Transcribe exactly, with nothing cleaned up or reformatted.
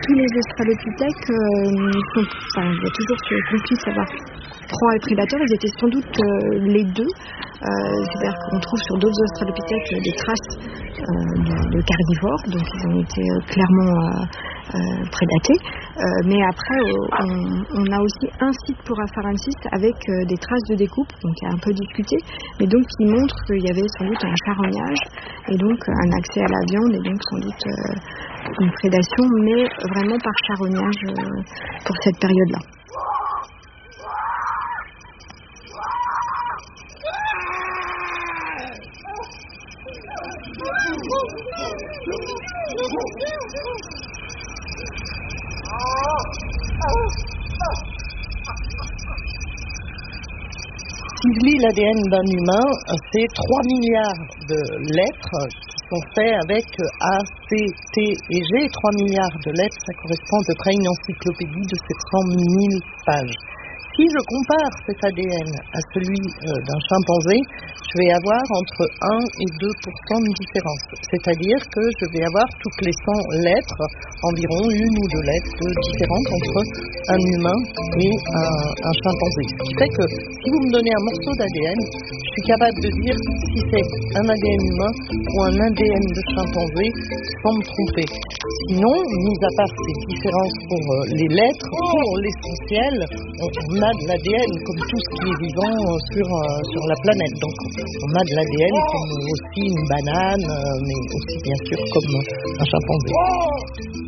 tous les australopithèques euh, sont, enfin, il y a toujours ce conflit de savoir proie et prédateur. Ils étaient sans doute euh, les deux. Euh, c'est-à-dire qu'on trouve sur d'autres australopithèques des traces euh, de, de carnivores, donc ils ont été euh, clairement euh, euh, prédatés. Euh, mais après, euh, on, on a aussi un site pour Afarensis avec euh, des traces de découpe, donc il y a un peu discuté, mais donc qui montre qu'il y avait sans doute un charognage et donc un accès à la viande et donc sans doute euh, une prédation, mais vraiment par charognage euh, pour cette période-là. Si je lis l'A D N d'un humain, c'est trois milliards de lettres qui sont faits avec A, C, T et G. trois milliards de lettres, ça correspond à peu près à une encyclopédie de sept cent mille pages. Si je compare cet A D N à celui euh, d'un chimpanzé, je vais avoir entre un et deux pour cent de différence. C'est-à-dire que je vais avoir toutes les cent lettres, environ une ou deux lettres de différence entre un humain et un, un chimpanzé. Ce qui fait que si vous me donnez un morceau d'A D N, je suis capable de dire si c'est un A D N humain ou un A D N de chimpanzé sans me tromper. Sinon, mis à part ces différences pour euh, les lettres, pour l'essentiel, on, on a de l'A D N comme tout ce qui est vivant euh, sur, euh, sur la planète. Donc on a de l'A D N comme aussi une banane, euh, mais aussi bien sûr comme un chimpanzé.